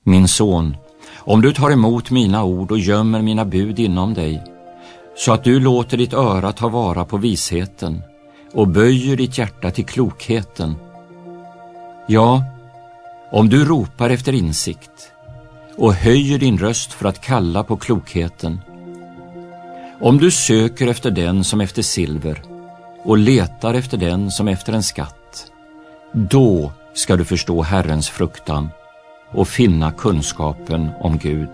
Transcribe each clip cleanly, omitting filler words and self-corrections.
Min son, om du tar emot mina ord och gömmer mina bud inom dig, så att du låter ditt öra ta vara på visheten och böjer ditt hjärta till klokheten. Ja, om du ropar efter insikt och höjer din röst för att kalla på klokheten, om du söker efter den som efter silver och letar efter den som efter en skatt, då ska du förstå Herrens fruktan och finna kunskapen om Gud.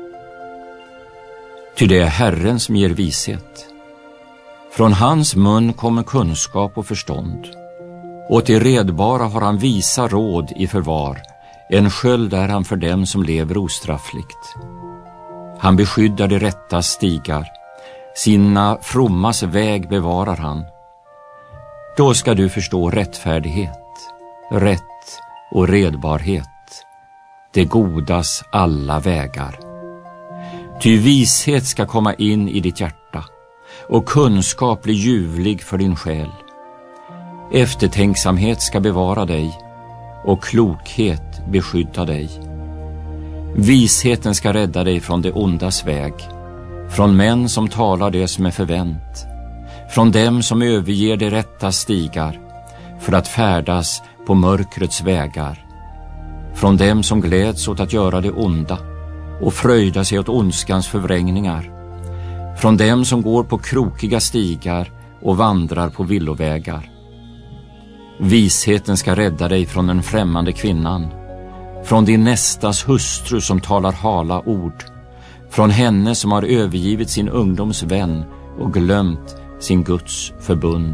Ty det är Herren som ger vishet. Från hans mun kommer kunskap och förstånd, och till redbara har han visa råd i förvar. En sköld är han för dem som lever ostraffligt. Han beskyddar de rätta stigar, sina frommas väg bevarar han. Då ska du förstå rättfärdighet, rätt och redbarhet, det godas alla vägar. Ty vishet ska komma in i ditt hjärta, och kunskap blir ljuvlig för din själ. Eftertänksamhet ska bevara dig, och klokhet beskydda dig. Visheten ska rädda dig från det ondas väg, från män som talar det som är förvänt, från dem som överger de rätta stigar för att färdas på mörkrets vägar, från dem som gläds åt att göra det onda och fröjdar sig åt ondskans förvrängningar, från dem som går på krokiga stigar och vandrar på villovägar. Visheten ska rädda dig från den främmande kvinnan, från din nästas hustru som talar hala ord, från henne som har övergivit sin ungdoms vän och glömt sin Guds förbund.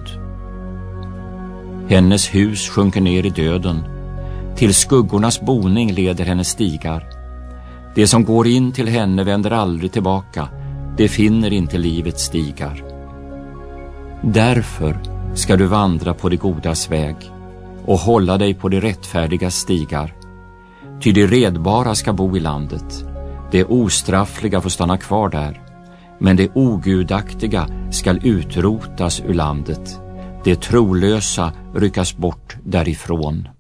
Hennes hus sjunker ner i döden, till skuggornas boning leder hennes stigar. Det som går in till henne vänder aldrig tillbaka, det finner inte livets stigar. Därför ska du vandra på det godas väg och hålla dig på de rättfärdiga stigar. Ty de redbara ska bo i landet, det ostraffliga får stanna kvar där, men det ogudaktiga skall utrotas ur landet, det trolösa ryckas bort därifrån.